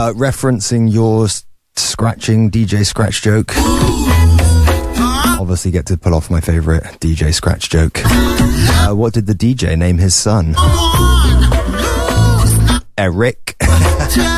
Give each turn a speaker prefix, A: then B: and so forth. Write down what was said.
A: referencing your scratching DJ Scratch joke. Obviously get to pull off my favourite DJ Scratch joke. What did the DJ name his son? Eric.